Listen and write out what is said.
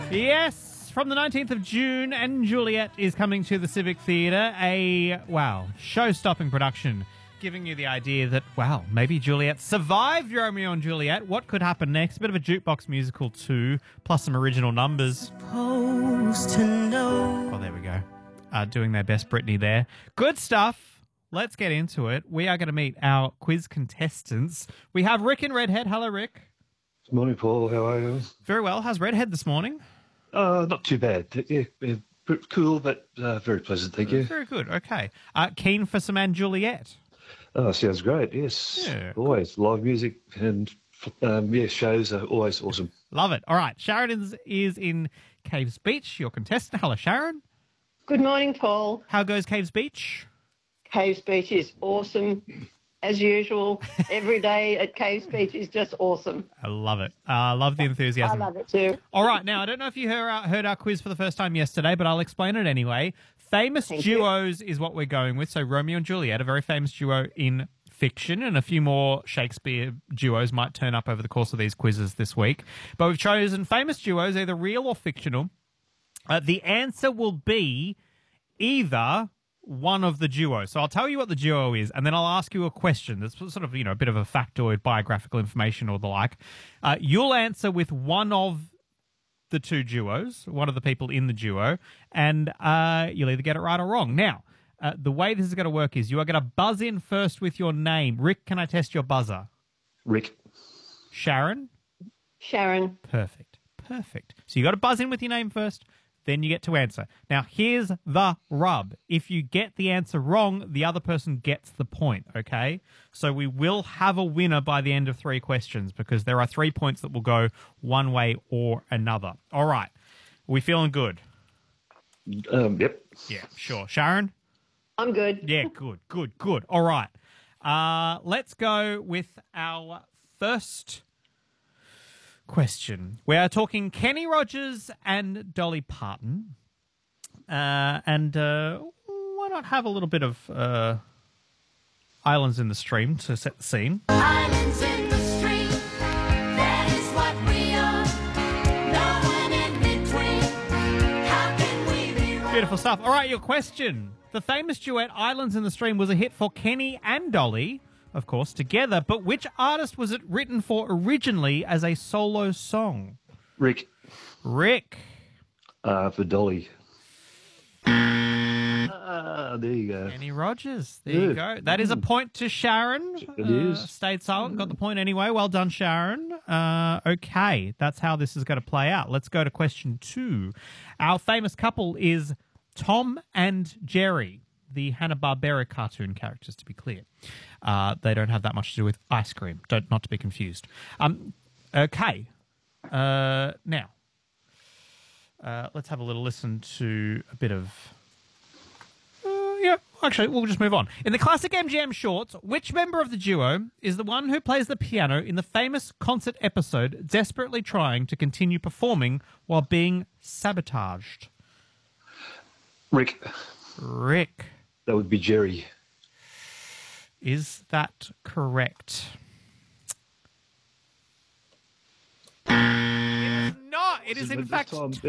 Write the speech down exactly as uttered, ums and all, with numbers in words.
Yes, from the nineteenth of June, and Juliet is coming to the Civic Theatre. A, wow, show-stopping production, giving you the idea that, wow, maybe Juliet survived Romeo and Juliet. What could happen next? A bit of a jukebox musical too, plus some original numbers. Supposed to know. Oh, there we go. Uh, doing their best Britney there. Good stuff. Let's get into it. We are going to meet our quiz contestants. We have Rick and Redhead. Hello, Rick. Good morning, Paul. How are you? Very well. How's Redhead this morning? Uh, not too bad. Yeah, yeah, pretty cool, but uh, very pleasant. Thank you. Very good. Okay. Uh, keen for some Anne Juliet? Oh, sounds great. Yes, Yeah. always live music and um, yeah, shows are always awesome. Love it. All right. Sharon is, is in Caves Beach, your contestant. Hello, Sharon. Good morning, Paul. How goes Caves Beach? Caves Beach is awesome, as usual. Every day at Caves Beach is just awesome. I love it. I uh, love the I enthusiasm. love it too. All right. Now, I don't know if you heard our, heard our quiz for the first time yesterday, but I'll explain it anyway. Famous Thank you. duos is what we're going with. So Romeo and Juliet, a very famous duo in fiction, and a few more Shakespeare duos might turn up over the course of these quizzes this week. But we've chosen famous duos, either real or fictional. Uh, the answer will be either one of the duos. So I'll tell you what the duo is, and then I'll ask you a question that's sort of, you know, a bit of a factoid, biographical information or the like. Uh, you'll answer with one of the two duos, one of the people in the duo, and uh, you'll either get it right or wrong. Now, uh, the way this is going to work is you are going to buzz in first with your name. Rick, can I test your buzzer? Rick, Sharon? Sharon, Perfect. Perfect. So you got to buzz in with your name first, then you get to answer. Now, here's the rub. If you get the answer wrong, the other person gets the point, okay? So we will have a winner by the end of three questions because there are three points that will go one way or another. All right. Are we feeling good? um, yep. Yeah, sure. Sharon? I'm good. Yeah, good, good, good. All right. Uh, let's go with our first question. We are talking Kenny Rogers and Dolly Parton. Uh, and uh, why not have a little bit of uh, Islands in the Stream to set the scene? Islands in the stream, that is what we are. No one in between. How can we be wrong? Beautiful stuff. All right, your question. The famous duet Islands in the Stream was a hit for Kenny and Dolly, of course, together, but which artist was it written for originally as a solo song? Rick, Rick. uh, for Dolly. Ah, there you go. Kenny Rogers. There you Yeah. go. That is a point to Sharon. It Uh, is. Stayed silent. Got the point anyway. Well done, Sharon. Uh, okay. That's how this is going to play out. Let's go to question two. Our famous couple is Tom and Jerry, the Hanna-Barbera cartoon characters, to be clear. Uh, they don't have that much to do with ice cream. Don't, not to be confused. Um, okay. Uh, now, uh, let's have a little listen to a bit of... Uh, yeah, actually, we'll just move on. In the classic M G M shorts, which member of the duo is the one who plays the piano in the famous concert episode desperately trying to continue performing while being sabotaged? Rick, Rick. that would be Jerry. Is that correct? It is not. It is, in This fact, time-